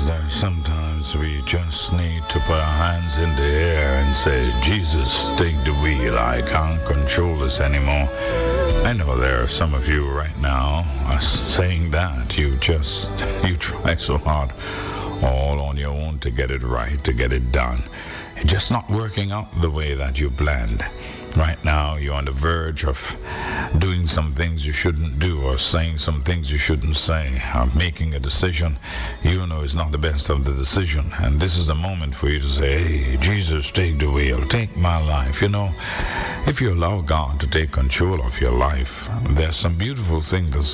that sometimes we just need to put our hands in the air and say, Jesus, take the wheel. I can't control this anymore. I know there are some of you right now saying that. You try so hard all on your own to get it right, to get it done. It's just not working out the way that you planned. Right now, you're on the verge of doing some things you shouldn't do, or saying some things you shouldn't say, or making a decision you know is not the best of the decision. And this is the moment for you to say, hey, Jesus, take the wheel, take my life. You know, if you allow God to take control of your life, there's some beautiful things